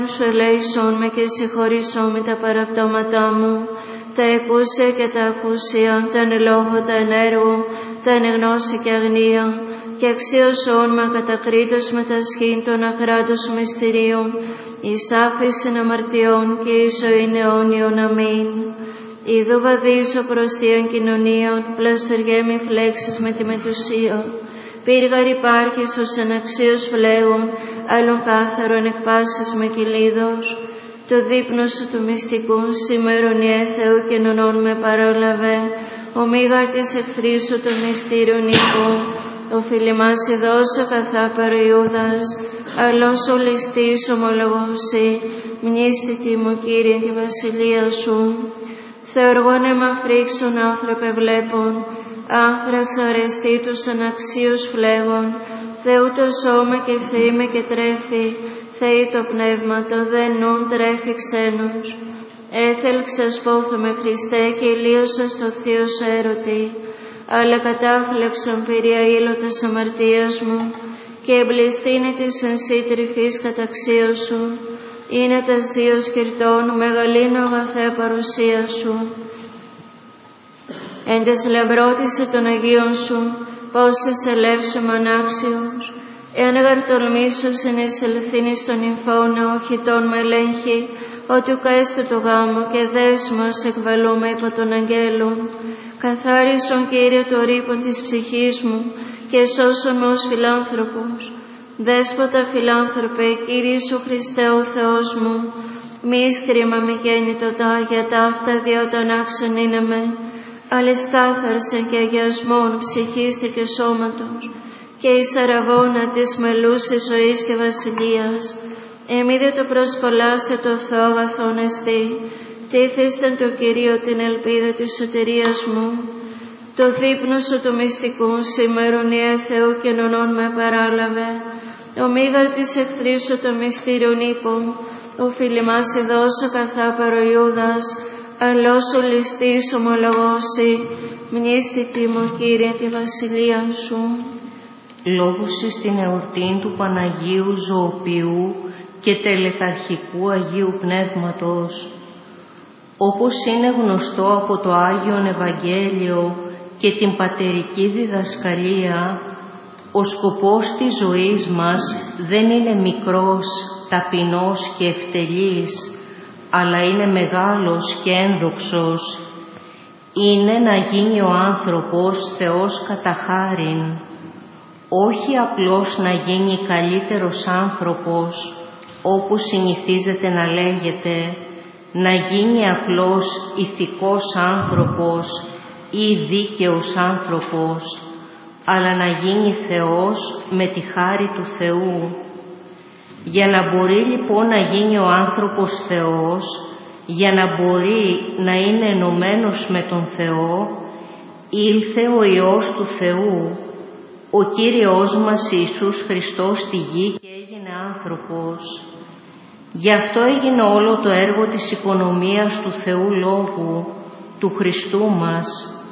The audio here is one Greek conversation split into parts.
Σου ελέησόν με και συγχωρήσόν με τα παραπτώματά μου, τα εκούσια και τα ακούσια, τα εν λόγω, τα εν έργο, τα εν γνώση και αγνία, και αξίωσόν με κατακρίτως με τα σχήν των αχράτως μυστηρίων, εις άφησιν αμαρτιών και εις ζωήν αιώνιον. Αμήν. Ιδού βαδίζω προς θείαν κοινωνίαν, πλαστοριέ μη φλέξεις με τη μετουσία. Πύργαρ υπάρχεις ως αναξίως φλέγων, άλλον κάθαρον εκπάσας με κυλίδος. Το δείπνο σου του μυστικού, σήμερον ιε Θεού κοινωνών με παρόλαβε, ο μήγαρ της εχθρής σου των μυστήριων οίκων, ο φιλημάς ειδώσω καθάπερο Ιούδας, αλλός ο ληστής ομολογώσει, μνήστητη μου Κύριε τη βασιλεία σου. Θεοργών εμαφρίξον άνθρωπε βλέπων, άνθραξ αρεστή τους αναξίους φλέγων, Θεού το σώμα και θύμε και τρέφει, Θεή το πνεύμα το δε νουν τρέφει ξένους. Έθελξας πόθομαι Χριστέ και ηλίωσα στο θείο σου έρωτη, αλλά κατάφλεξον πυρία ήλωτας αμαρτίας μου και εμπληστήνε της εν σύ τρυφής καταξίως σου. Είναι τας δύο σκυρτών μεγαλύνω αγαθέ παρουσία σου. Εν τες λαμπρότησε των Αγίων σου, πώς ελεύσουμε ανάξιους. Εάν γαρτολμήσω συνεισελθήν εις των νυμφών οχητών με ελέγχει, ότι ουκ έστω το γάμο και δέσμος εκβαλούμε υπό των αγγέλων. Καθάρισον Κύριε το ρήπον της ψυχής μου και σώσον με ως φιλάνθρωπος. Δέσποτα φιλάνθρωπε, Κύριε σου Χριστέ ο Θεός μου, μη σκρίμα μη γέννητοτα για τα αυτά διότι άξον είναι με, αλλά κάθαρσεν και αγιασμόν ψυχής και σώματος, και εις αραβώνα της μελούσης ζωής και βασιλείας. Εμεί δε το προσκολάστε το Θεό αγαθόν εστί, τίθεστεν το Κυρίο την ελπίδα της σωτηρίας μου. Το δείπνο σου του μυστικού σήμερον ιε Θεού κοινωνών με παράλαβε, ο μήγαρ της εχθρής σου το μυστήριον οίκων, ο φιλημάς ειδώσω καθάπερο Ιούδας, αλλός ο ληστής ομολογώσει, μνήστητη μου Κύριε τη βασιλεία σου. Λόγουσε στην εορτήν του Παναγίου Ζωοποιού και τελεταρχικού Αγίου Πνεύματος. Όπως είναι γνωστό από το Άγιον Ευαγγέλιο και την πατερική διδασκαλία, ο σκοπός της ζωής μας δεν είναι μικρός, ταπεινός και ευτελής, αλλά είναι μεγάλος και ένδοξος. Είναι να γίνει ο άνθρωπος Θεός κατά χάριν, όχι απλώς να γίνει καλύτερος άνθρωπος, όπως συνηθίζεται να λέγεται, να γίνει απλώς ηθικός άνθρωπος ή δίκαιος άνθρωπος, αλλά να γίνει Θεός με τη χάρη του Θεού. Για να μπορεί λοιπόν να γίνει ο άνθρωπος Θεός, για να μπορεί να είναι ενωμένος με τον Θεό, ήλθε ο Υιός του Θεού, ο Κύριος μας Ιησούς Χριστός στη γη και έγινε άνθρωπος. Γι' αυτό έγινε όλο το έργο της οικονομίας του Θεού Λόγου, του Χριστού μας.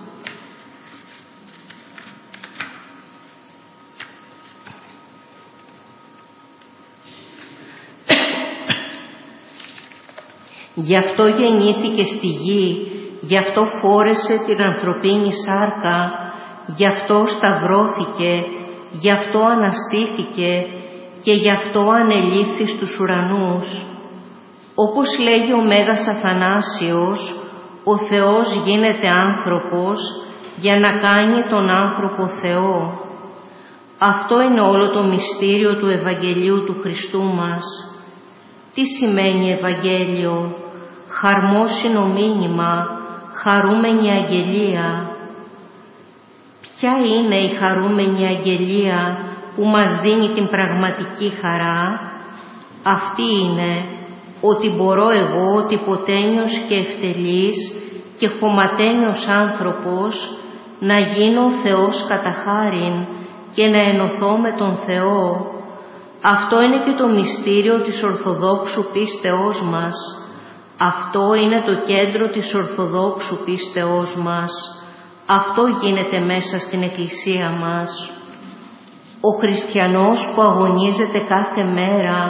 Γι' αυτό γεννήθηκε στη γη, γι' αυτό φόρεσε την ανθρωπίνη σάρκα, γι' αυτό σταυρώθηκε, γι' αυτό αναστήθηκε και γι' αυτό ανελήφθη στους ουρανούς. Όπως λέγει ο Μέγας Αθανάσιος, ο Θεός γίνεται άνθρωπος για να κάνει τον άνθρωπο Θεό. Αυτό είναι όλο το μυστήριο του Ευαγγελίου του Χριστού μας. Τι σημαίνει Ευαγγέλιο? Χαρμόσυνο μήνυμα, χαρούμενη αγγελία. Ποια είναι η χαρούμενη αγγελία που μας δίνει την πραγματική χαρά? Αυτή είναι ότι μπορώ εγώ, τυποτένιος και ευτελής και χωματένιος άνθρωπος, να γίνω Θεός κατά χάριν και να ενωθώ με τον Θεό. Αυτό είναι και το μυστήριο της Ορθοδόξου πίστεώς μας. Αυτό είναι το κέντρο της Ορθοδόξου πίστεώς μας. Αυτό γίνεται μέσα στην Εκκλησία μας. Ο χριστιανός που αγωνίζεται κάθε μέρα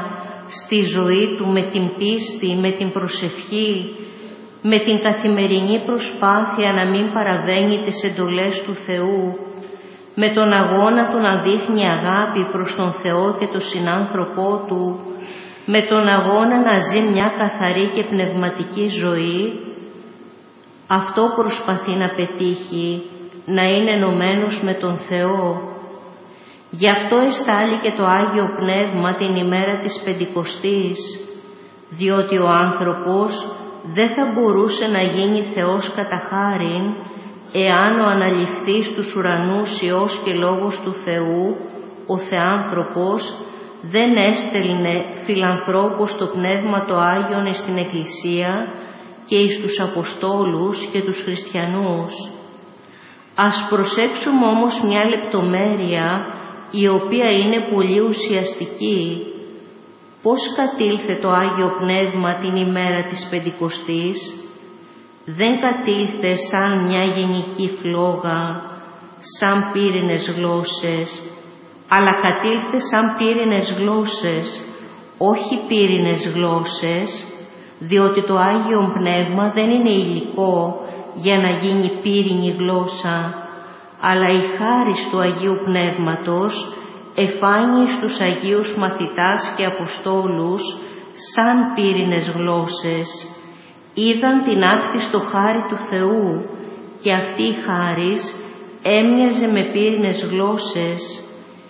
στη ζωή του με την πίστη, με την προσευχή, με την καθημερινή προσπάθεια να μην παραβαίνει τις εντολές του Θεού, με τον αγώνα του να δείχνει αγάπη προς τον Θεό και τον συνάνθρωπό του, με τον αγώνα να ζει μια καθαρή και πνευματική ζωή, αυτό προσπαθεί να πετύχει, να είναι ενωμένος με τον Θεό. Γι' αυτό εστάλει και το Άγιο Πνεύμα την ημέρα της Πεντηκοστής, διότι ο άνθρωπος δεν θα μπορούσε να γίνει Θεός κατά χάριν, εάν ο αναληφθής στους ουρανούς Υιός και Λόγος του Θεού, ο Θεάνθρωπος, δεν έστελνε φιλανθρώπως το Πνεύμα το Άγιον εις την Εκκλησία και εις τους Αποστόλους και τους Χριστιανούς. Ας προσέξουμε όμως μια λεπτομέρεια η οποία είναι πολύ ουσιαστική. Πώς κατήλθε το Άγιο Πνεύμα την ημέρα της Πεντηκοστής? Δεν κατήλθε σαν μια γενική φλόγα, σαν πύρινες γλώσσες, αλλά κατήλθε σαν πύρινες γλώσσες, όχι πύρινες γλώσσες, διότι το Άγιο Πνεύμα δεν είναι υλικό για να γίνει πύρινη γλώσσα, αλλά η χάρις του Αγίου Πνεύματος εφάνει στους Αγίους Μαθητάς και Αποστόλους σαν πύρινες γλώσσες. Είδαν την άκτιστο χάρη του Θεού και αυτή η χάρις έμοιαζε με πύρινες γλώσσες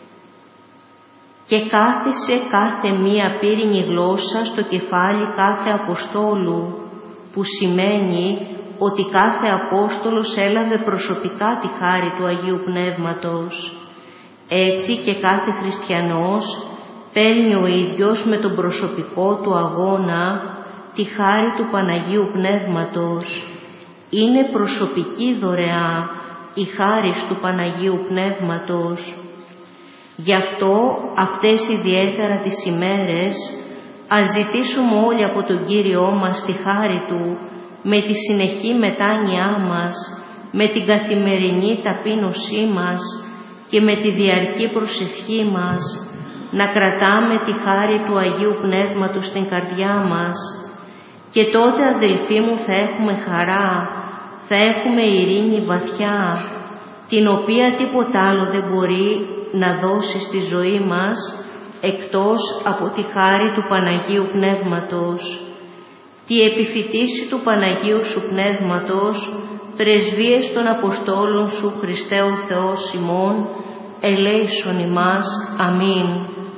και κάθισε κάθε μία πύρινη γλώσσα στο κεφάλι κάθε Αποστόλου, που σημαίνει ότι κάθε Απόστολος έλαβε προσωπικά τη χάρη του Αγίου Πνεύματος. Έτσι και κάθε χριστιανός παίρνει ο ίδιος με τον προσωπικό του αγώνα τη χάρη του Παναγίου Πνεύματος. Είναι προσωπική δωρεά η χάρις του Παναγίου Πνεύματος. Γι' αυτό αυτές ιδιαίτερα τις ημέρες ας ζητήσουμε όλοι από τον Κύριό μας τη χάρη Του, με τη συνεχή μετάνοιά μας, με την καθημερινή ταπείνωσή μας και με τη διαρκή προσευχή μας, να κρατάμε τη χάρη του Αγίου Πνεύματος στην καρδιά μας, και τότε, αδελφοί μου, θα έχουμε χαρά, θα έχουμε ειρήνη βαθιά, την οποία τίποτα άλλο δεν μπορεί να δώσει στη ζωή μας εκτός από τη χάρη του Παναγίου Πνεύματος. Τη επιφυτίση του Παναγίου Σου Πνεύματος, πρεσβείες των Αποστόλων Σου, Χριστέ ο Θεός ημών, ελέησον ημάς. Αμήν.